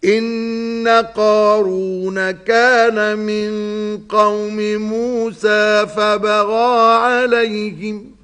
إن قارون كان من قوم موسى فبغى عليهم